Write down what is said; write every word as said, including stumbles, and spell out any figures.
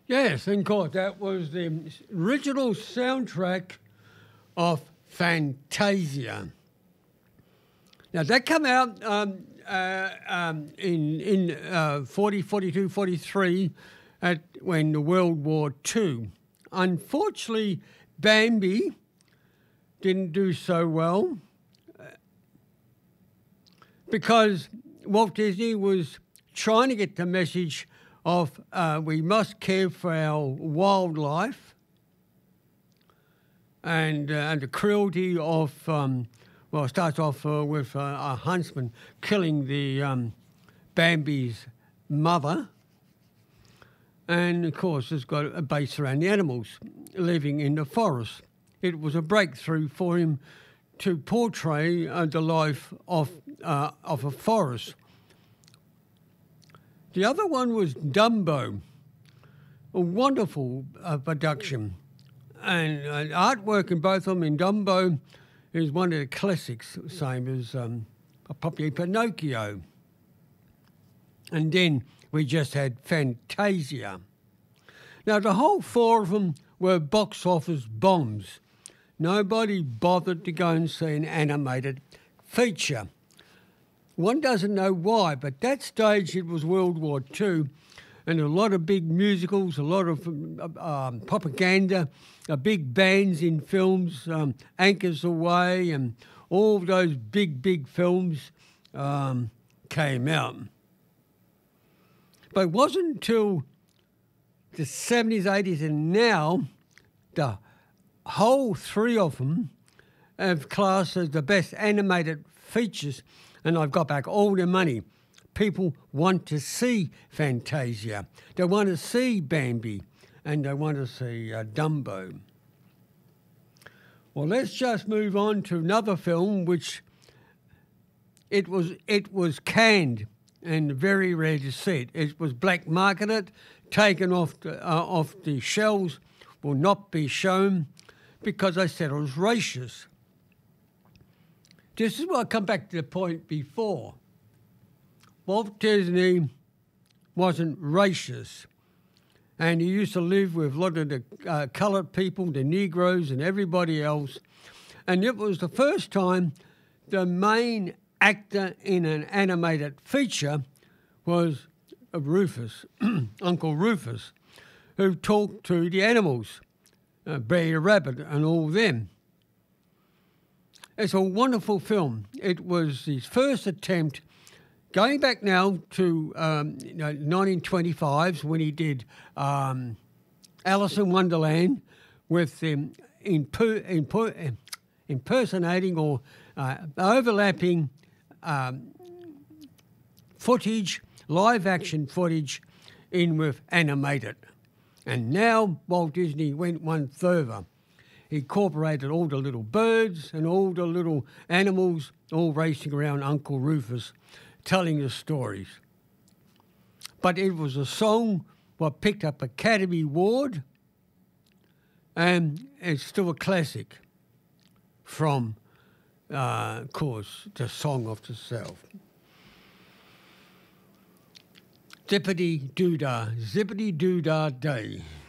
Yes, and of course, that was the original soundtrack of Fantasia. Now, that came out um, uh, um, in in uh, forty, forty-two, forty-three, at, when the World War Two. Unfortunately, Bambi didn't do so well because Walt Disney was trying to get the message of uh, we must care for our wildlife and, uh, and the cruelty of, um, well, it starts off uh, with uh, a huntsman killing the um, Bambi's mother. And, of course, it's got a base around the animals living in the forest. It was a breakthrough for him to portray uh, the life of, uh, of a forest. The other one was Dumbo, a wonderful uh, production. And uh, artwork in both of them. In Dumbo is one of the classics, same as um, probably Pinocchio. And then we just had Fantasia. Now, the whole four of them were box office bombs. Nobody bothered to go and see an animated feature. One doesn't know why, but that stage it was World War Two, and a lot of big musicals, a lot of um, propaganda, uh, big bands in films, um, Anchors Away, and all those big, big films um, came out. But it wasn't until the seventies, eighties, and now the whole three of them have classed as the best animated features, and I've got back all the money. People want to see Fantasia. They want to see Bambi, and they want to see uh, Dumbo. Well, let's just move on to another film, which it was it was canned and very rare to see it. It was black marketed, taken off the, uh, off the shelves, will not be shown because they said it was racist. This is where I come back to the point before. Walt Disney wasn't racist, and he used to live with a lot of the uh, coloured people, the Negroes and everybody else, and it was the first time the main actor in an animated feature was Rufus, Uncle Rufus, who talked to the animals, uh, Brer Rabbit and all them. It's a wonderful film. It was his first attempt, going back now to um, you know, nineteen twenty-fives when he did um, Alice in Wonderland with um, imper- imper- impersonating or uh, overlapping um, footage, live action footage in with animated. And now Walt Disney went one further. He incorporated all the little birds and all the little animals all racing around Uncle Rufus, telling the stories. But it was a song what picked up Academy Award, and it's still a classic from, uh, of course, the Song of the South. Zippity-doo-dah, zippity-doo-dah day.